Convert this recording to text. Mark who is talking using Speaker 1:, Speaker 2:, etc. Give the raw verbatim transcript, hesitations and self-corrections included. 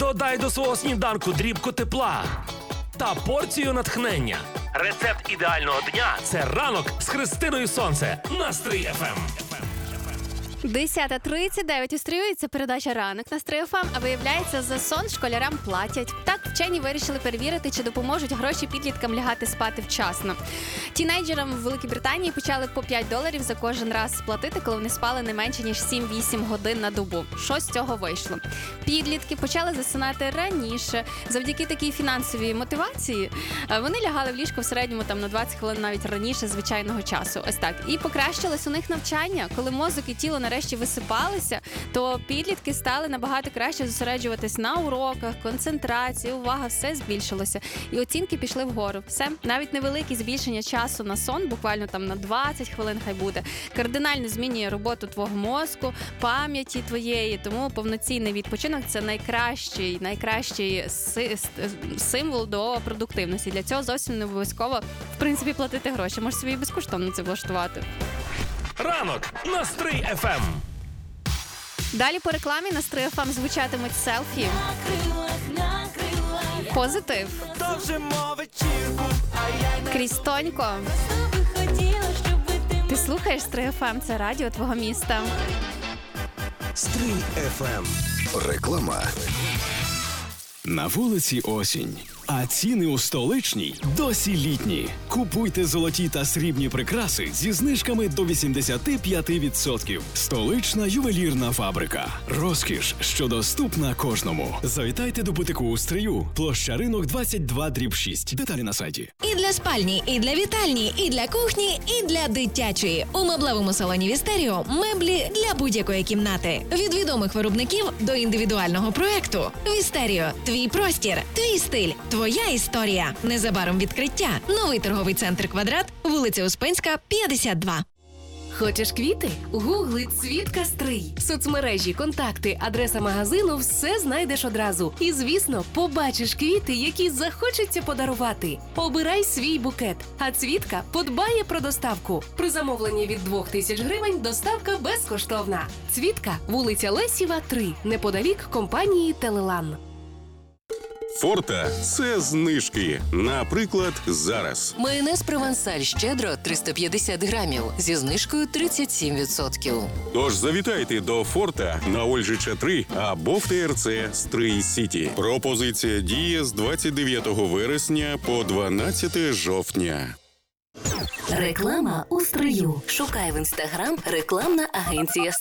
Speaker 1: Додай до свого сніданку дрібку тепла та порцію натхнення. Рецепт ідеального дня – це ранок з Христиною Сонце на Стрий еф ем.
Speaker 2: десята тридцять дев'ять у Стрию, це передача «Ранок» на Стрий еф ем, а виявляється, за сон школярам платять. Так, вчені вирішили перевірити, чи допоможуть гроші підліткам лягати спати вчасно. Тінейджерам в Великій Британії почали по п'ять доларів за кожен раз сплатити, коли вони спали не менше, ніж сім-вісім годин на добу. Що з цього вийшло? Підлітки почали засинати раніше. Завдяки такій фінансовій мотивації вони лягали в ліжко в середньому там на двадцять хвилин навіть раніше звичайного часу. Ось так. І покращилось у них навчання. Коли мозок і тіло нарешті висипалися, то підлітки стали набагато краще зосереджуватись на уроках, концентрації, увага, все збільшилося. І оцінки пішли вгору. Все, навіть невелике збільшення часу на сон, буквально там на двадцять хвилин хай буде, кардинально змінює роботу твого мозку, пам'яті твоєї, тому повноцінний відпочинок – це найкращий, найкращий символ до продуктивності. Для цього зовсім не обов'язково, в принципі, платити гроші. Можеш собі безкоштовно це влаштувати.
Speaker 1: Ранок на Стрий еф ем.
Speaker 2: Далі по рекламі на Стрий еф ем звучатимуть селфі. Позитив. Крізь тонько. Ти слухаєш Стрий еф ем, це радіо твого міста.
Speaker 3: Стрий еф ем. Реклама.
Speaker 4: На вулиці осінь, а ціни у столичній досі літні. Купуйте золоті та срібні прикраси зі знижками до вісімдесят п'ять відсотків. Столична ювелірна фабрика. Розкіш, що доступна кожному. Завітайте до бутику у Стрию. Площа Ринок двадцять два дріб шість. Деталі на сайті.
Speaker 5: І для спальні, і для вітальні, і для кухні, і для дитячої. У меблевому салоні Вістеріо меблі для будь-якої кімнати. Від відомих виробників до індивідуального проекту. Вістеріо. Твій простір, твій стиль, твоя історія. Незабаром відкриття. Новий торговий центр «Квадрат», вулиця Успенська, п'ятдесят два.
Speaker 6: Хочеш квіти? Гугли «Цвітка Стрий». Соцмережі, контакти, адреса магазину – все знайдеш одразу. І, звісно, побачиш квіти, які захочеться подарувати. Обирай свій букет. А «Цвітка» подбає про доставку. При замовленні від двох тисяч гривень доставка безкоштовна. «Цвітка», вулиця Лесєва, три, неподалік компанії «Телелан».
Speaker 7: Форта – це знижки. Наприклад, зараз.
Speaker 8: Майонез «Провансаль» щедро триста п'ятдесят грамів зі знижкою тридцять сім відсотків.
Speaker 7: Тож завітайте до Форта на Ольжича три або в те ер це Стрий Сіті. Пропозиція діє з двадцять дев'ятого вересня по дванадцяте жовтня.
Speaker 8: Реклама у Стрию. Шукай в інстаграм рекламна агенція